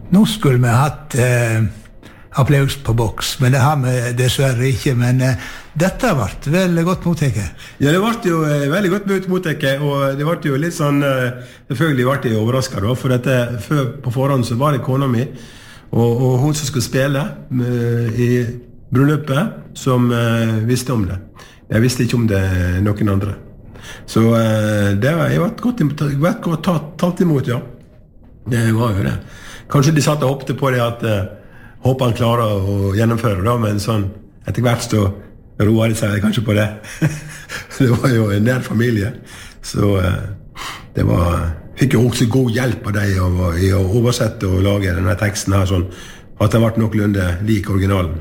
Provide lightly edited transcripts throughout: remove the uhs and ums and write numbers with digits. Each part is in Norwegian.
Nå skulle vi hatt applaus på boks, men det har vi dessverre ikke, men dette ble veldig godt mottaket. Ja, det ble jo veldig godt mottaket, og det ble jo litt sånn, selvfølgelig ble jeg overrasket da, for dette, før på forhånd så var det kona mi, og hun som skulle spille i bryllupet, som visste om det. Jeg visste ikke om det noen andre. Så det var jeg godt tatt imot, ja. Det var jo det. Kanskje de satt og hoppte på det at håper han klarer å gjennomføre da, men sånn etter hvert så roer de seg kanskje på det. Det var jo en nær familie, så det fikk jo også god hjelp av deg i å oversette og lage denne teksten her sånn, at den ble noenlunde lik originalen.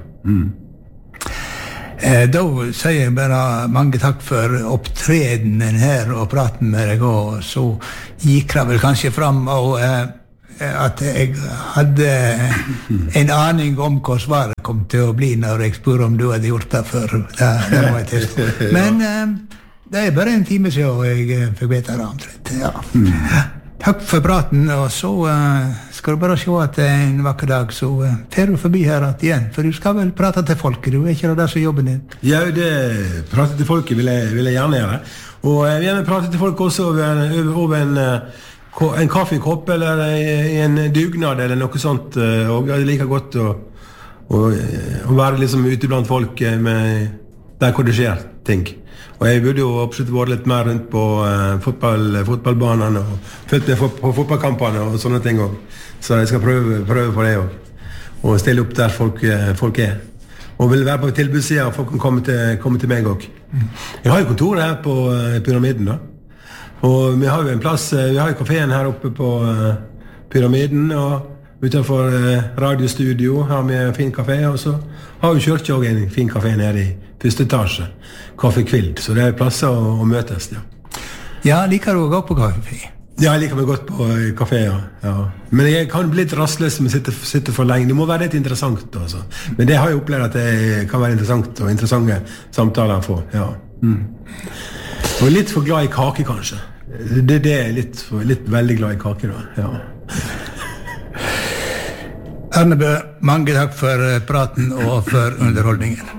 Da sier jeg bare mange takk for opptredenen her og praten med deg, og så gikk det vel kanskje fram og at jeg hadde en aning om hva svaret kom til å bli når jeg spør om du hadde gjort det før. Det må jeg tilstå. Men det bare en time siden jeg fikk vite det omtrent. Ja. Takk for praten, og så skal du bare se at en vakker dag så fer du forbi her igjen, for du skal vel prate til folket, du ikke det som jobben din? Ja, prate til folket vil jeg gjerne gjøre, og jeg vil gjerne prate til folk også over en kaffekopp eller en dugnad eller noe sånt, og jeg liker godt å være liksom ute blant folk der hvor det skjer ting. Og jeg burde jo absolutt vært litt mer rundt på fotballbanene og følt med på fotballkampene og sånne ting også. Så jeg skal prøve på det også, og stille opp der folk og vil være på tilbudssiden, og folk kan komme til meg også. Jeg har jo kontoret her på Pyramiden da. Og vi har jo en plass, vi har jo kaféen her oppe på Pyramiden, og utenfor radiostudio har vi en fin kafé, og så har vi kjørt også en fin kafé nede i første etasje, Kaffe Kvild, så det plasser å møtes, ja. Ja, liker du å gå på kafé? Ja, jeg liker meg godt på kafé, ja. Men jeg kan bli litt rastløs med å sitte for lenge, det må være litt interessant, altså. Men det har jeg opplevd at det kan være interessant, og interessante samtaler å få, ja. Og litt for glad i kake, kanskje. Det er litt veldig glad i kake, da. Ja. Arnebø, mange takk for praten og for underholdningen.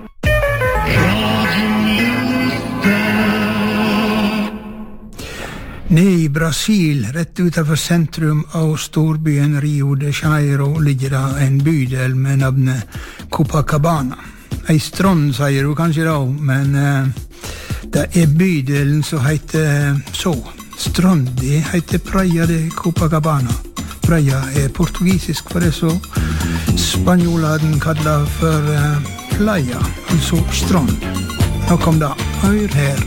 Nede i Brasil, rett utenfor sentrum av storbyen Rio de Janeiro, ligger det en bydel med navnet Copacabana. Ei strand, sier du kanskje da, men det bydelen som heter så. Strandi heter Praia de Copacabana. Praia portugisisk for det så. Spanjolene kallar for playa, altså strand. Nå kom det, hør her.